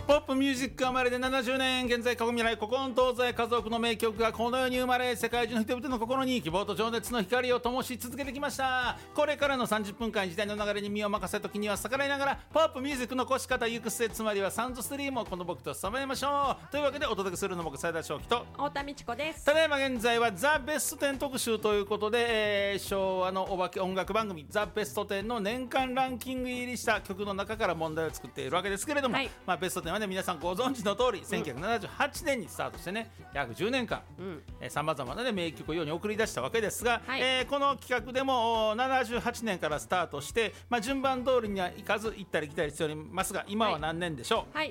ポップミュージックが生まれて70年、現在過去未来古今東西家族の名曲がこの世に生まれ、世界中の人々の心に希望と情熱の光を灯し続けてきました。これからの30分間、時代の流れに身を任せ、時には逆らいながらポップミュージックの越し方、行く末、つまりはサウンドストリームをこの僕と備えましょう。というわけでお届けするの僕斉田翔樹と太田美智子です。 ただいま現在はザ・ベスト10特集ということで、昭和のお化け音楽番組ザ・ベスト10の年間ランキング入りした曲の中から問題を作っているわけですけれども、ベスト10はね、皆さんご存知の通り1978年にスタートしてね、約10年間さまざまな、ね、名曲を世に送り出したわけですが、この企画でも78年からスタートして、順番通りにはいかず行ったり来たりしておりますが、今は何年でしょう。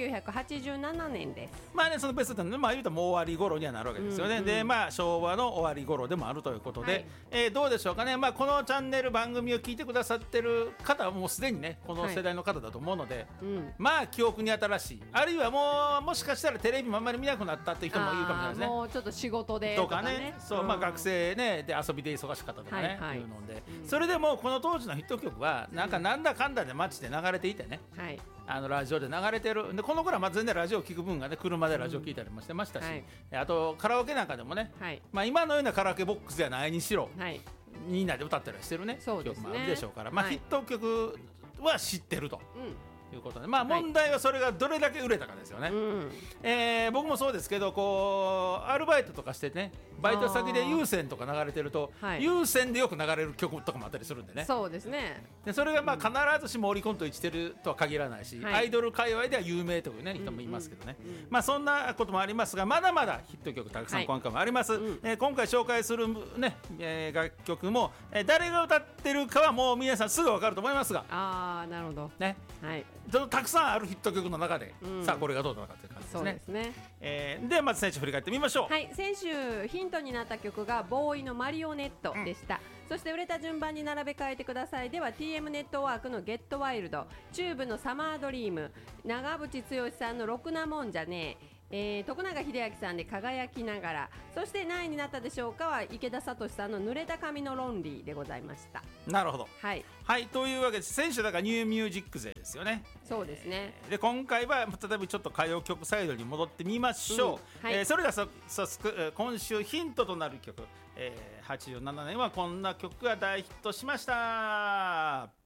1987年です。 そのベスト10の、言うともう終わり頃にはなるわけですよね。で、昭和の終わり頃でもあるということで、どうでしょうかね。このチャンネル番組を聞いてくださってる方はもうすでにね、この世代の方だと思うので、記憶に新しい、あるいはもしかしたらテレビもあんまり見なくなったっていう人もいるかもしれないですね。 もうちょっと仕事でとかね、そう、学生ねで遊びで忙しかったとかね、いうので、それでもこの当時のヒット曲はなんだかんだで街で流れていてね、ラジオで流れてるで、この頃は全然ラジオを聞く分がね、車でラジオ聞いたりもしてましたし、あとカラオケなんかでもね、今のようなカラオケボックスじゃないにしろ、みんなで歌ったりしてるね、曲もあるでしょうから、ヒット曲は知ってると。いうことで、問題はそれがどれだけ売れたかですよね。僕もそうですけど、アルバイトとかしてね、バイト先で有線とか流れてると、有線でよく流れる曲とかもあったりするんでね。 そうですね。 でそれが必ずしもオリコンと一致してるとは限らないし、アイドル界隈では有名という、ね、人もいますけどね、そんなこともありますが、まだまだヒット曲たくさん今回もあります。今回紹介する、ね楽曲も、誰が歌ってるかはもう皆さんすぐ分かると思いますが、 なるほどね、たくさんあるヒット曲の中で、さあこれがどうなのかという感じですね。 そうですね。 ではまず先週振り返ってみましょう。 先週ヒントになった曲がボーイのマリオネットでした。そして売れた順番に並べ替えてくださいでは TM ネットワークのゲットワイルド、チューブのサマードリーム、長渕剛さんのろくなもんじゃねえ、徳永英明さんで輝きながら、そして何位になったでしょうかは池田聡さんの濡れた髪のロンリーでございました。 なるほど。というわけで先週だからニューミュージック勢ですよね。 そうですね。 で今回は再びちょっと歌謡曲サイドに戻ってみましょう。それでは早速今週ヒントとなる曲、87年はこんな曲が大ヒットしました。